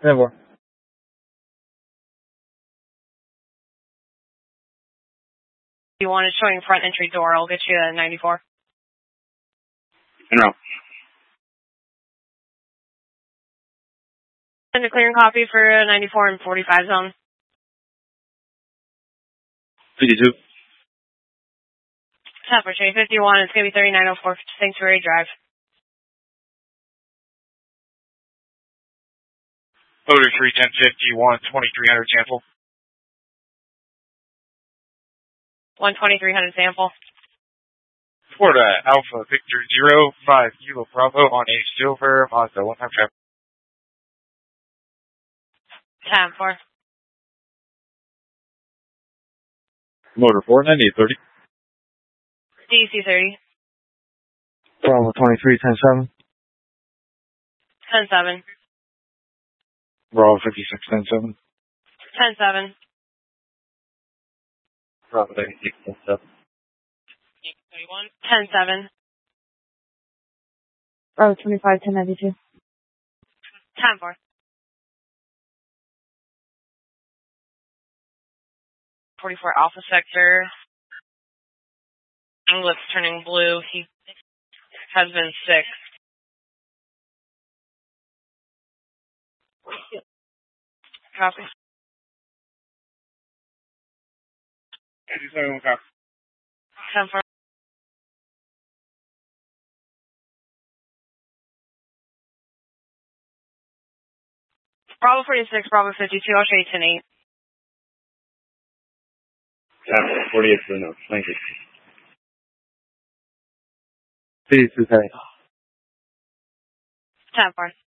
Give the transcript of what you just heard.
10-4. You want it showing front entry door, I'll get you a 94. En route. Send a clearing copy for a 94 and 45 zone. 52. Temper J 51, it's going to be 3904 Sanctuary Drive. Motor 31051, 2300 sample. 12300 sample. Florida Alpha Victor 05 Kilo Bravo on a silver Mazda 1 half trap. 10-4. Motor 49830. DC 30. Bravo 23, 10-7. 10-7. Bravo 56, 10-7. 10-7. Bravo 86, 10-7. 10-7. Bravo 25, 1092. 10-4. Alpha Sector. Lips turning blue. He has been sick. Copy. 10-4. Bravo 46, Bravo 52, I'll show you 10-8. 48 for the note. Thank you. Peace, okay. 10-4.